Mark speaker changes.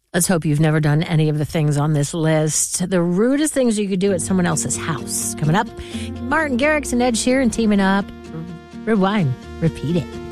Speaker 1: Let's hope you've never done any of the things on this list. The rudest things you could do at someone else's house. Coming up, Martin Garrix and Ed Sheeran teaming up. Rewind, repeat it.